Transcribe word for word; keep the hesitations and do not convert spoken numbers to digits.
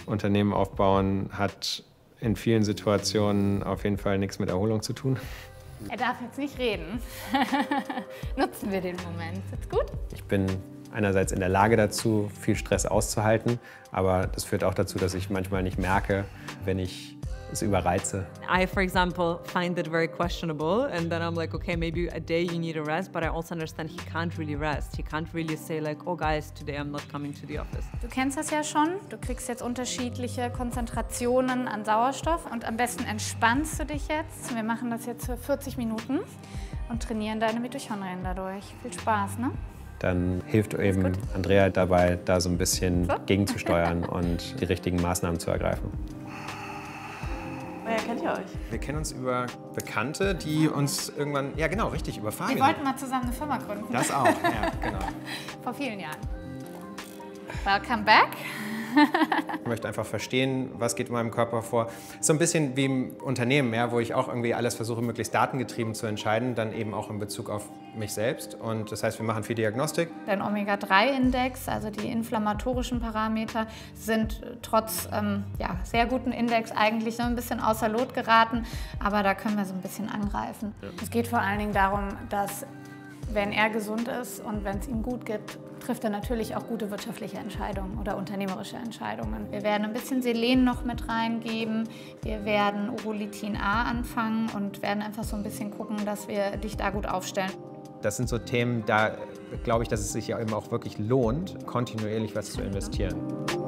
Unternehmen aufbauen hat in vielen Situationen auf jeden Fall nichts mit Erholung zu tun. Er darf jetzt nicht reden. Nutzen wir den Moment. Ist gut? Ich bin einerseits in der Lage dazu, viel Stress auszuhalten, aber das führt auch dazu, dass ich manchmal nicht merke, wenn ich es überreize. I, for example, find it very questionable, and then I'm like, okay, maybe a day you need a rest, but I also understand he can't really rest. He can't really say like, oh guys, today I'm not coming to the office. Du kennst das ja schon. Du kriegst jetzt unterschiedliche Konzentrationen an Sauerstoff und am besten entspannst du dich jetzt. Wir machen das jetzt für vierzig Minuten und trainieren deine Mitochondrien dadurch. Viel Spaß, ne? Dann hilft eben Andrea dabei, da so ein bisschen so? gegenzusteuern und die richtigen Maßnahmen zu ergreifen. Woher kennt ihr euch? Wir kennen uns über Bekannte, die uns irgendwann, ja genau, richtig, über Fahrräder. Wir wollten mal zusammen eine Firma gründen. Das auch, ja, genau. Vor vielen Jahren. Welcome back. Ich möchte einfach verstehen, was geht in meinem Körper vor. So ein bisschen wie im Unternehmen, ja, wo ich auch irgendwie alles versuche, möglichst datengetrieben zu entscheiden, dann eben auch in Bezug auf mich selbst. Und das heißt, wir machen viel Diagnostik. Dein Omega drei Index, also die inflammatorischen Parameter, sind trotz ähm, ja, sehr guten Index eigentlich noch ein bisschen außer Lot geraten. Aber da können wir so ein bisschen angreifen. Ja. Es geht vor allen Dingen darum, dass wenn er gesund ist und wenn es ihm gut geht, trifft er natürlich auch gute wirtschaftliche Entscheidungen oder unternehmerische Entscheidungen. Wir werden ein bisschen Selen noch mit reingeben. Wir werden Urolithin A anfangen und werden einfach so ein bisschen gucken, dass wir dich da gut aufstellen. Das sind so Themen, da glaube ich, dass es sich ja eben auch wirklich lohnt, kontinuierlich was zu investieren.